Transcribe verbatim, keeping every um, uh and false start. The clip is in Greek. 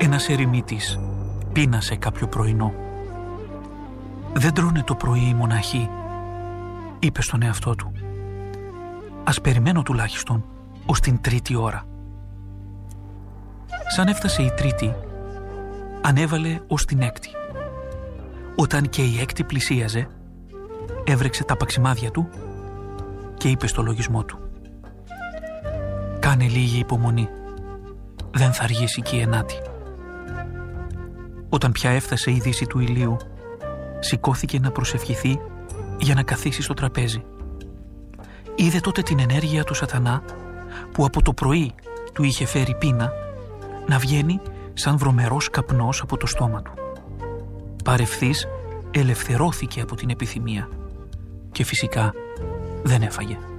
Ένας ερημίτης πείνασε κάποιο πρωινό. «Δεν τρώνε το πρωί οι μοναχοί», είπε στον εαυτό του. «Ας περιμένω τουλάχιστον ως την τρίτη ώρα». Σαν έφτασε η τρίτη, ανέβαλε ως την έκτη. Όταν και η έκτη πλησίαζε, έβρεξε τα παξιμάδια του και είπε στο λογισμό του: «Κάνε λίγη υπομονή, δεν θα αργήσει και η ενάτη». Όταν πια έφτασε η δύση του ηλίου, σηκώθηκε να προσευχηθεί για να καθίσει στο τραπέζι. Είδε τότε την ενέργεια του σατανά, που από το πρωί του είχε φέρει πείνα, να βγαίνει σαν βρωμερός καπνός από το στόμα του. Παρευθύς ελευθερώθηκε από την επιθυμία και φυσικά δεν έφαγε.